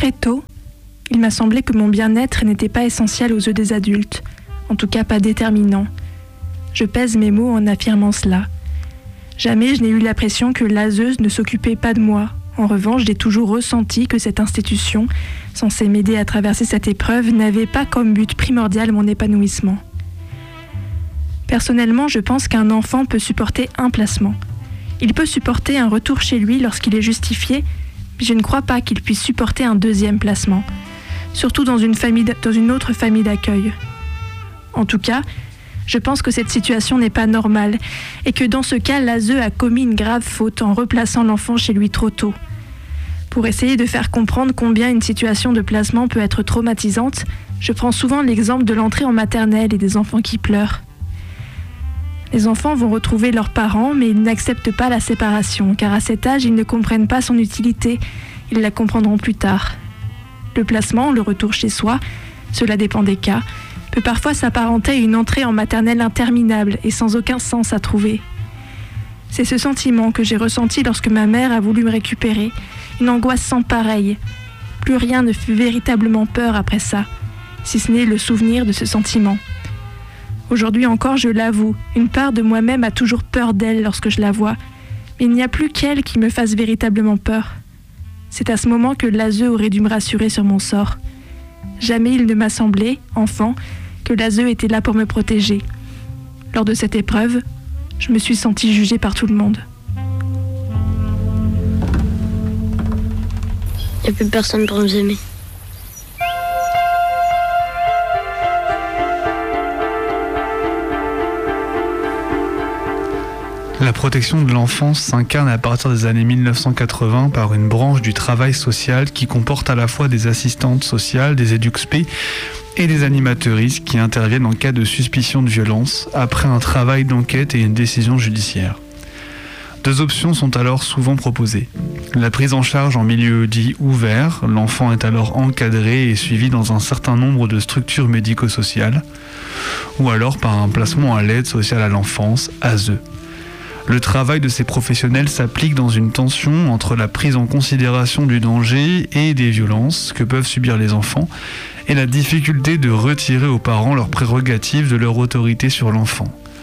Très tôt, il m'a semblé que mon bien-être n'était pas essentiel aux yeux des adultes, en tout cas pas déterminant. Je pèse mes mots en affirmant cela. Jamais je n'ai eu l'impression que l'ASEuse ne s'occupait pas de moi. En revanche, j'ai toujours ressenti que cette institution, censée m'aider à traverser cette épreuve, n'avait pas comme but primordial mon épanouissement. Personnellement, je pense qu'un enfant peut supporter un placement. Il peut supporter un retour chez lui lorsqu'il est justifié, mais je ne crois pas qu'il puisse supporter un deuxième placement, surtout dans une autre famille d'accueil. En tout cas, je pense que cette situation n'est pas normale et que dans ce cas, l'ASE a commis une grave faute en replaçant l'enfant chez lui trop tôt. Pour essayer de faire comprendre combien une situation de placement peut être traumatisante, je prends souvent l'exemple de l'entrée en maternelle et des enfants qui pleurent. Les enfants vont retrouver leurs parents, mais ils n'acceptent pas la séparation, car à cet âge, ils ne comprennent pas son utilité. Ils la comprendront plus tard. Le placement, le retour chez soi, cela dépend des cas, peut parfois s'apparenter à une entrée en maternelle interminable et sans aucun sens à trouver. C'est ce sentiment que j'ai ressenti lorsque ma mère a voulu me récupérer, une angoisse sans pareille. Plus rien ne fut véritablement peur après ça, si ce n'est le souvenir de ce sentiment. Aujourd'hui encore, je l'avoue, une part de moi-même a toujours peur d'elle lorsque je la vois, mais il n'y a plus qu'elle qui me fasse véritablement peur. C'est à ce moment que l'ASE aurait dû me rassurer sur mon sort. Jamais il ne m'a semblé, enfant, que l'ASE était là pour me protéger. Lors de cette épreuve, je me suis sentie jugée par tout le monde. Il n'y a plus personne pour nous aimer. La protection de l'enfance s'incarne à partir des années 1980 par une branche du travail social qui comporte à la fois des assistantes sociales, des éduc-spé et des animateuristes qui interviennent en cas de suspicion de violence après un travail d'enquête et une décision judiciaire. Deux options sont alors souvent proposées. La prise en charge en milieu dit ouvert, l'enfant est alors encadré et suivi dans un certain nombre de structures médico-sociales, ou alors par un placement à l'aide sociale à l'enfance, ASE. Le travail de ces professionnels s'applique dans une tension entre la prise en considération du danger et des violences que peuvent subir les enfants et la difficulté de retirer aux parents leurs prérogatives de leur autorité sur l'enfant.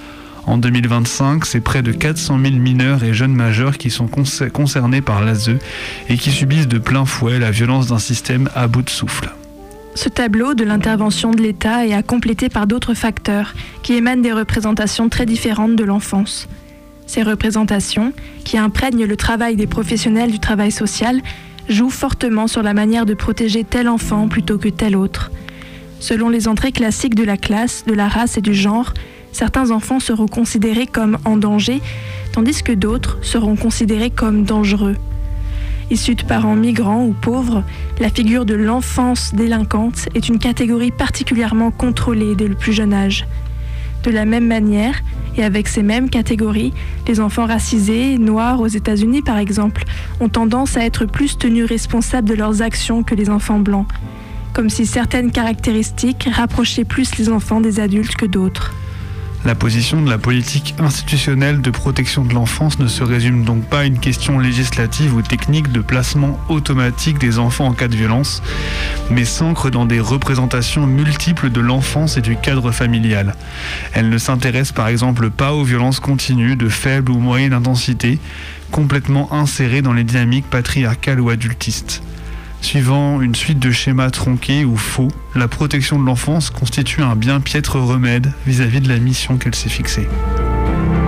En 2025, c'est près de 400 000 mineurs et jeunes majeurs qui sont concernés par l'ASE et qui subissent de plein fouet la violence d'un système à bout de souffle. Ce tableau de l'intervention de l'État est à compléter par d'autres facteurs qui émanent des représentations très différentes de l'enfance. Ces représentations, qui imprègnent le travail des professionnels du travail social, jouent fortement sur la manière de protéger tel enfant plutôt que tel autre. Selon les entrées classiques de la classe, de la race et du genre, certains enfants seront considérés comme en danger, tandis que d'autres seront considérés comme dangereux. Issus de parents migrants ou pauvres, la figure de l'enfance délinquante est une catégorie particulièrement contrôlée dès le plus jeune âge. De la même manière, et avec ces mêmes catégories, les enfants racisés, noirs aux États-Unis par exemple, ont tendance à être plus tenus responsables de leurs actions que les enfants blancs, comme si certaines caractéristiques rapprochaient plus les enfants des adultes que d'autres. La position de la politique institutionnelle de protection de l'enfance ne se résume donc pas à une question législative ou technique de placement automatique des enfants en cas de violence, mais s'ancre dans des représentations multiples de l'enfance et du cadre familial. Elle ne s'intéresse par exemple pas aux violences continues de faible ou moyenne intensité, complètement insérées dans les dynamiques patriarcales ou adultistes. Suivant une suite de schémas tronqués ou faux, la protection de l'enfance constitue un bien piètre remède vis-à-vis de la mission qu'elle s'est fixée.